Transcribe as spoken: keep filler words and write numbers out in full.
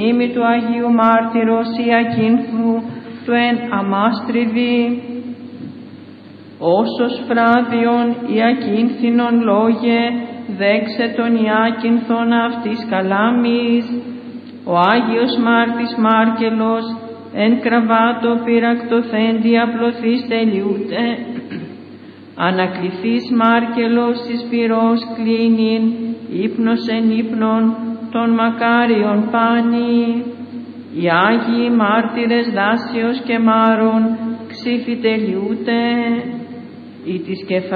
μνήμη του Αγίου Μάρτυρος Ιακίνθου του εν αμάστριβη. Όσος φράδιον Ιακίνθινον λόγε δέξε τον Ιακίνθον αυτής καλάμης. Ο Άγιος Μάρτης Μάρκελος εν κραβάτο πυρακτοθέντη απλωθής τελειούται. Ανακληθής Μάρκελος εις πυρός κλίνην, ύπνος εν ύπνον των μακάριων πάνη. Οι Άγιοι Μάρτυρες Δάσιος και Μάρων ξύφη τελειούται. Ή της